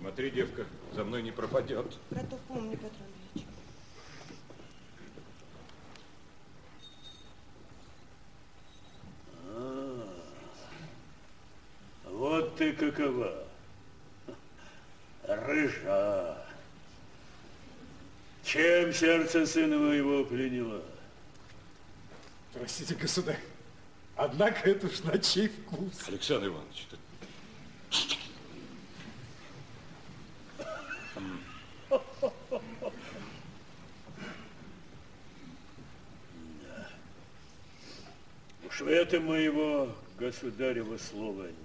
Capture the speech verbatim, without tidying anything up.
Смотри, девка, за мной не пропадет. Про то помню, Петр Андреевич. А, вот ты какова. Рыжа. Чем сердце сына моего пленило? Простите, государь, однако это уж на чей вкус. Александр Иванович, ты... Уж в этом моего государева слова